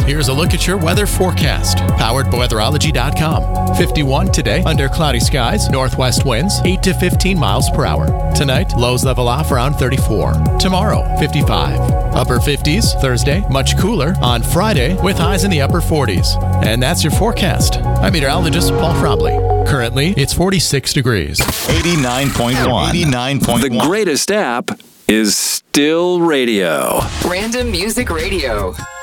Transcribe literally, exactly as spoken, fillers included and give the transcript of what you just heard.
Here's a look at your weather forecast, powered by weatherology dot com. fifty-one today, under cloudy skies, northwest winds, eight to fifteen miles per hour. Tonight, lows level off around thirty-four. Tomorrow, fifty-five. Upper fifties, Thursday, much cooler on Friday, with highs in the upper forties. And that's your forecast. I'm meteorologist Paul Frobley. Currently, it's forty-six degrees. eighty-nine point one. eighty-nine point one. The greatest app is still radio. Random Music Radio.